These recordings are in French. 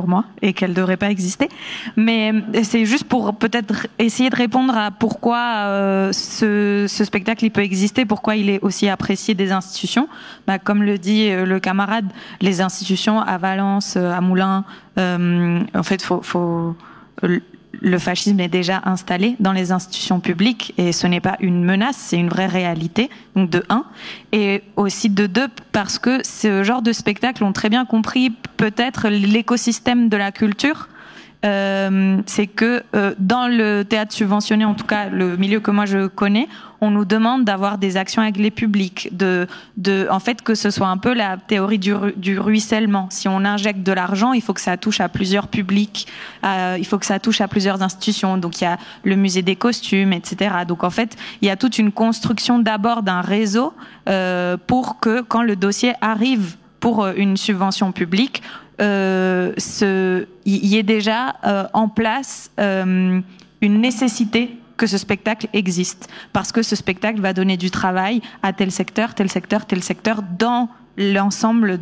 pour moi et qu'elle ne devrait pas exister. Mais c'est juste pour peut-être essayer de répondre à pourquoi ce spectacle il peut exister, pourquoi il est aussi apprécié des institutions. Comme le dit le camarade, les institutions à Valence, à Moulins, en fait, le fascisme est déjà installé dans les institutions publiques et ce n'est pas une menace, c'est une vraie réalité, donc de un. Et aussi de deux, parce que ce genre de spectacles ont très bien compris peut-être l'écosystème de la culture. C'est que dans le théâtre subventionné, en tout cas le milieu que moi je connais, on nous demande d'avoir des actions avec les publics, en fait que ce soit un peu la théorie du ruissellement. Si on injecte de l'argent, il faut que ça touche à plusieurs publics, il faut que ça touche à plusieurs institutions. Donc il y a le musée des costumes, etc. Donc en fait, il y a toute une construction d'abord d'un réseau pour que quand le dossier arrive pour une subvention publique, il y ait déjà en place une nécessité que ce spectacle existe, parce que ce spectacle va donner du travail à tel secteur, tel secteur, tel secteur dans l'ensemble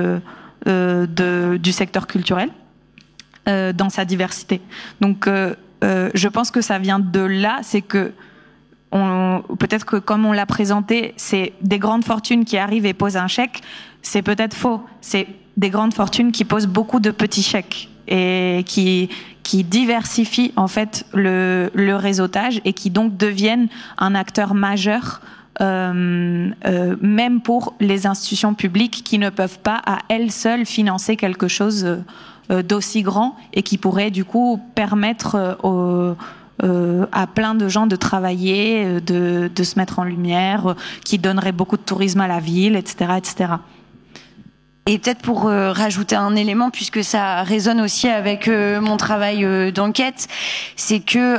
du secteur culturel, dans sa diversité. Donc je pense que ça vient de là, c'est que peut-être que comme on l'a présenté, c'est des grandes fortunes qui arrivent et posent un chèque, c'est peut-être faux. C'est des grandes fortunes qui posent beaucoup de petits chèques et qui diversifient en fait le réseautage et qui donc deviennent un acteur majeur même pour les institutions publiques qui ne peuvent pas à elles seules financer quelque chose d'aussi grand et qui pourrait du coup permettre à plein de gens de travailler, de se mettre en lumière, qui donnerait beaucoup de tourisme à la ville, etc., etc. Et peut-être pour rajouter un élément, puisque ça résonne aussi avec mon travail d'enquête, c'est que,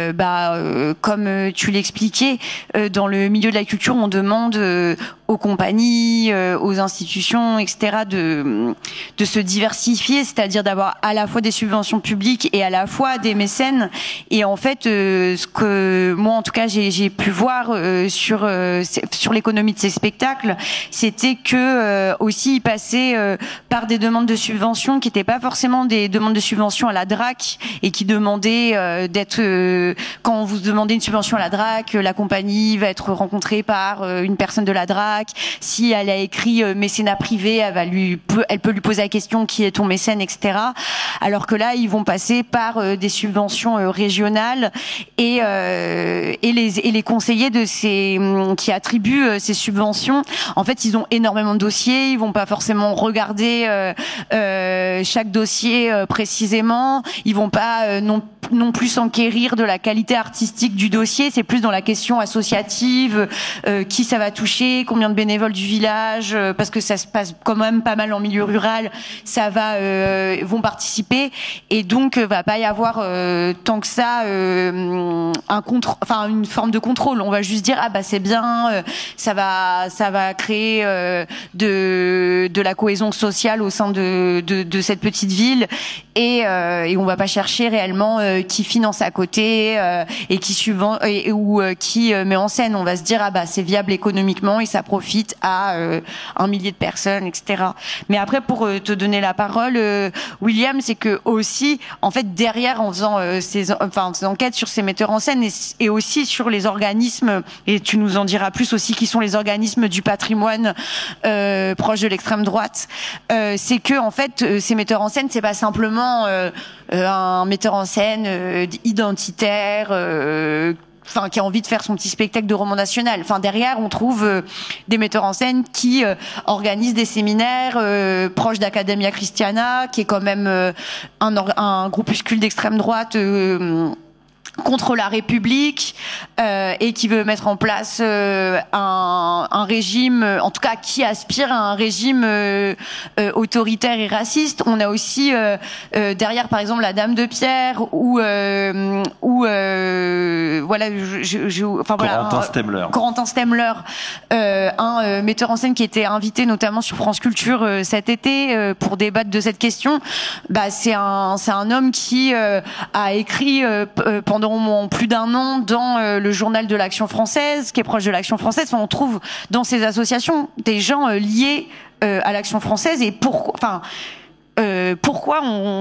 comme tu l'expliquais, dans le milieu de la culture, on demande aux compagnies, aux institutions, etc., de se diversifier, c'est-à-dire d'avoir à la fois des subventions publiques et à la fois des mécènes. Et en fait, ce que moi, en tout cas, j'ai pu voir sur l'économie de ces spectacles, c'était que aussi ils passaient par des demandes de subventions qui n'étaient pas forcément des demandes de subventions à la DRAC et qui demandaient d'être quand vous demandez une subvention à la DRAC, la compagnie va être rencontrée par une personne de la DRAC. Si elle a écrit mécénat privé, elle peut lui poser la question qui est ton mécène, etc. Alors que là, ils vont passer par des subventions régionales et les conseillers qui attribuent ces subventions, en fait, ils ont énormément de dossiers, ils vont pas forcément regarder chaque dossier précisément, ils vont pas non plus s'enquérir de la qualité artistique du dossier, c'est plus dans la question associative, qui ça va toucher, combien de bénévoles du village, parce que ça se passe quand même pas mal en milieu rural, vont participer, et donc va pas y avoir tant que ça une forme de contrôle. On va juste dire c'est bien, ça va créer de la cohésion sociale au sein de cette petite ville, et on va pas chercher réellement qui finance à côté et qui qui met en scène. On va se dire c'est viable économiquement et ça profite à 1 millier de personnes, etc. Mais après, pour te donner la parole, William, c'est que aussi, en fait, derrière, en faisant ces enquêtes sur ces metteurs en scène et aussi sur les organismes, et tu nous en diras plus aussi, qui sont les organismes du patrimoine proche de l'extrême droite, c'est que en fait, ces metteurs en scène, c'est pas simplement un metteur en scène identitaire, qui a envie de faire son petit spectacle de roman national. Derrière, on trouve des metteurs en scène qui organisent des séminaires proches d'Academia Christiana, qui est quand même un groupuscule d'extrême droite contre la République, et qui veut mettre en place un régime, en tout cas qui aspire à un régime autoritaire et raciste. On a aussi derrière, par exemple, la Dame de Pierre ou Corentin Stemler, un metteur en scène qui était invité notamment sur France Culture cet été pour débattre de cette question. C'est un homme qui a écrit pendant plus d'1 an dans le journal de l'Action française, qui est proche de l'Action française. On trouve dans ces associations des gens liés à l'Action française. Et pourquoi on